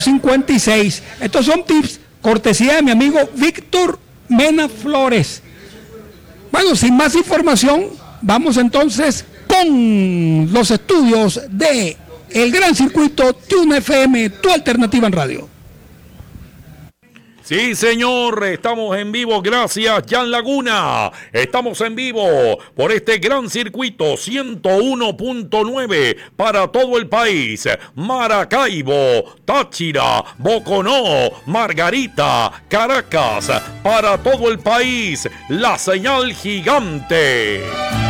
56. Estos son tips cortesía de mi amigo Víctor Mena Flores. Bueno, sin más información, vamos entonces con los estudios de el Gran Circuito Tune FM, tu alternativa en radio. Sí, señor, estamos en vivo, gracias, Jan Laguna. Estamos en vivo por este Gran Circuito 101.9 para todo el país. Maracaibo, Táchira, Boconó, Margarita, Caracas, para todo el país. La señal gigante.